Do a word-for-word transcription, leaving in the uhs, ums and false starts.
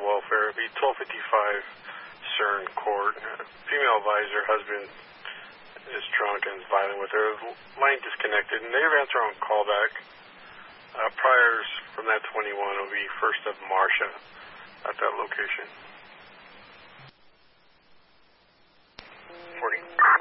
welfare. It'll be twelve fifty-five Cern Court. Female advisor, husband is drunk and is violent with her. Line disconnected, and they have answer on callback. Uh, priors from that twenty-one will be first of Marcia at that location. forty.